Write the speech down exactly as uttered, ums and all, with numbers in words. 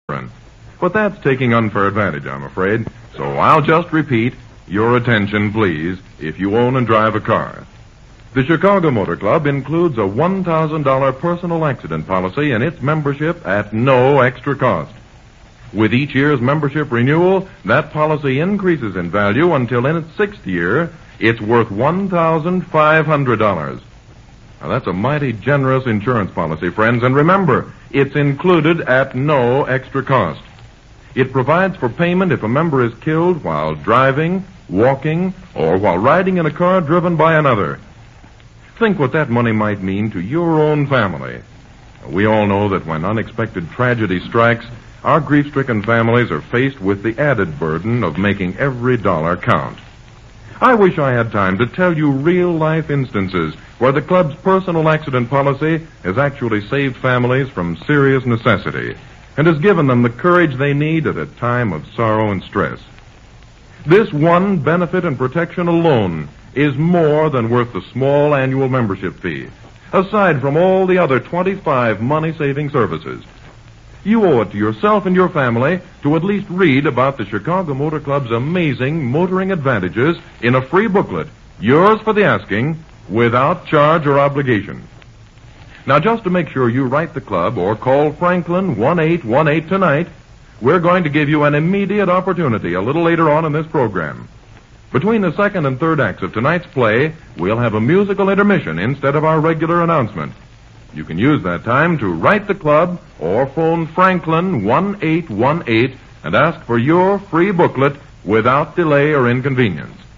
But that's taking unfair advantage, I'm afraid. So I'll just repeat, your attention, please, if you own and drive a car. The Chicago Motor Club includes a one thousand dollars personal accident policy in its membership at no extra cost. With each year's membership renewal, that policy increases in value until in its sixth year, it's worth one thousand five hundred dollars. Now, that's a mighty generous insurance policy, friends, and remember, it's included at no extra cost. It provides for payment if a member is killed while driving, walking, or while riding in a car driven by another. Think what that money might mean to your own family. We all know that when unexpected tragedy strikes, our grief-stricken families are faced with the added burden of making every dollar count. I wish I had time to tell you real-life instances where the club's personal accident policy has actually saved families from serious necessity and has given them the courage they need at a time of sorrow and stress. This one benefit and protection alone is more than worth the small annual membership fee, aside from all the other twenty-five money-saving services. You owe it to yourself and your family to at least read about the Chicago Motor Club's amazing motoring advantages in a free booklet, yours for the asking, without charge or obligation. Now, just to make sure you write the club or call Franklin one eight one eight tonight, we're going to give you an immediate opportunity a little later on in this program. Between the second and third acts of tonight's play, we'll have a musical intermission instead of our regular announcement. You can use that time to write the club or phone Franklin one eight one eight and ask for your free booklet without delay or inconvenience.